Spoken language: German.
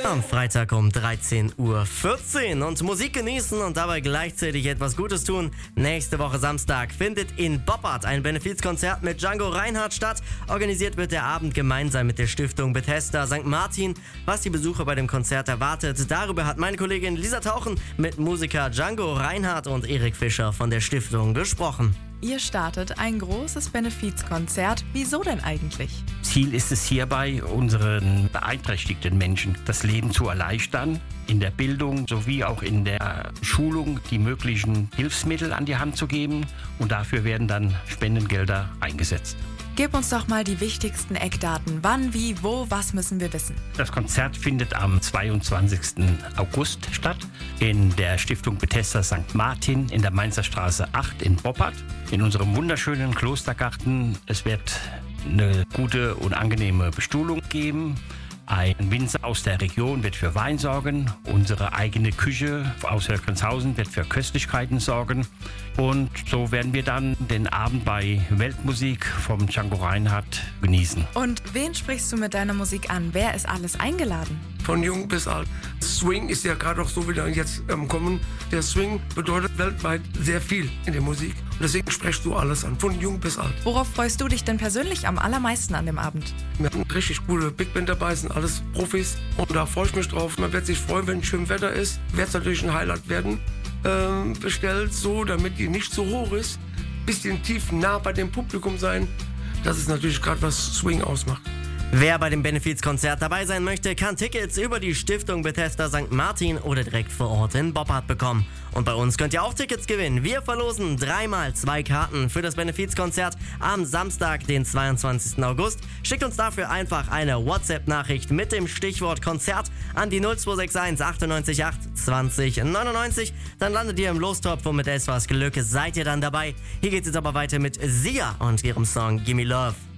Am Freitag um 13:14 Uhr und Musik genießen und dabei gleichzeitig etwas Gutes tun. Nächste Woche Samstag findet in Boppard ein Benefizkonzert mit Django Reinhardt statt. Organisiert wird der Abend gemeinsam mit der Stiftung Bethesda St. Martin. Was die Besucher bei dem Konzert erwartet, darüber hat meine Kollegin Lisa Tauchen mit Musiker Django Reinhardt und Erik Fischer von der Stiftung gesprochen. Ihr startet ein großes Benefizkonzert. Wieso denn eigentlich? Ziel ist es hierbei, unseren beeinträchtigten Menschen das Leben zu erleichtern, in der Bildung sowie auch in der Schulung die möglichen Hilfsmittel an die Hand zu geben, und dafür werden dann Spendengelder eingesetzt. Gib uns doch mal die wichtigsten Eckdaten. Wann, wie, wo, was müssen wir wissen? Das Konzert findet am 22. August statt in der Stiftung Bethesda St. Martin in der Mainzer Straße 8 in Boppard, in unserem wunderschönen Klostergarten. Es wird eine gute und angenehme Bestuhlung geben. Ein Winzer aus der Region wird für Wein sorgen. Unsere eigene Küche aus Hölkenshausen wird für Köstlichkeiten sorgen. Und so werden wir dann den Abend bei Weltmusik vom Django Reinhardt genießen. Und wen sprichst du mit deiner Musik an? Wer ist alles eingeladen? Von jung bis alt. Swing ist ja gerade auch so wieder jetzt am Kommen. Der Swing bedeutet weltweit sehr viel in der Musik. Und deswegen sprichst du alles an, von jung bis alt. Worauf freust du dich denn persönlich am allermeisten an dem Abend? Wir haben eine richtig coole Big Band dabei, sind alles Profis. Und da freue ich mich drauf. Man wird sich freuen, wenn schön Wetter ist. Wird es natürlich ein Highlight werden. Bestellt so, damit die nicht so hoch ist. Bisschen tief nah bei dem Publikum sein. Das ist natürlich gerade, was Swing ausmacht. Wer bei dem Benefizkonzert dabei sein möchte, kann Tickets über die Stiftung Bethesda St. Martin oder direkt vor Ort in Boppard bekommen. Und bei uns könnt ihr auch Tickets gewinnen. Wir verlosen 3x2 Karten für das Benefizkonzert am Samstag, den 22. August. Schickt uns dafür einfach eine WhatsApp-Nachricht mit dem Stichwort Konzert an die 0261 98 8 20 99. Dann landet ihr im Lostopf und mit etwas Glück seid ihr dann dabei. Hier geht's jetzt aber weiter mit Sia und ihrem Song Gimme Love.